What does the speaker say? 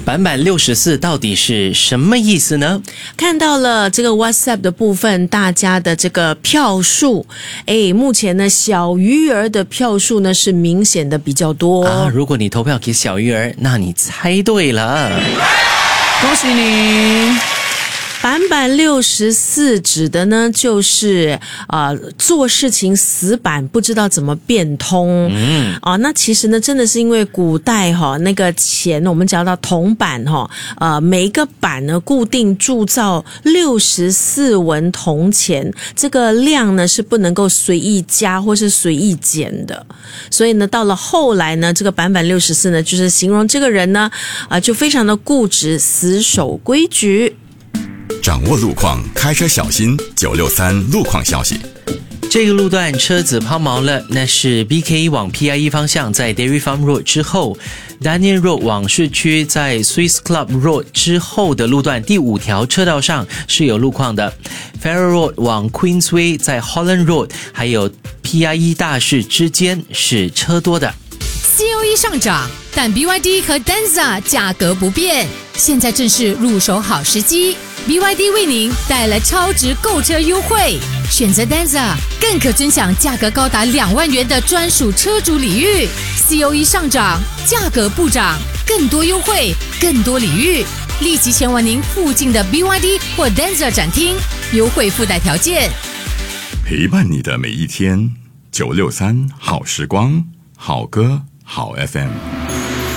版本64到底是什么意思呢？ 看到了这个 WhatsApp 的部分，大家的这个票数，目前呢小鱼儿的票数呢是明显的比较多啊。如果你投票给小鱼儿，那你猜对了， 恭喜你。 版本64指的呢就是做事情死板，不知道怎么变通。那其实呢真的是因为古代那个钱我们讲到铜板每一个板呢固定铸造64文铜钱，这个量呢是不能够随意加或是随意减的。所以呢到了后来呢，这个版本64呢就是形容这个人呢就非常的固执，死守规矩。 掌握路况，开车小心。963路况消息。 这个路段车子抛锚了，那是 BKE 往 PIE 方向在 Dairy Farm Road 之后， Daniel Road 往市区在 Swiss Club Road 之后的路段第5条车道上是有路况的。 Farrer Road 往 Queensway 在 Holland Road 还有 PIE 大市之间是车多的。 COE 上涨，但 BYD 和 Denza 价格不变，现在正是入手好时机。BYD 为您带来超值购车优惠，选择 Denza 更可尊享价格高达2万元的专属车主礼遇。COE 上涨，价格不涨，更多优惠，更多礼遇，立即前往您附近的 BYD 或 Denza 展厅，优惠附带条件。 陪伴你的每一天，963好时光，好歌好 FM。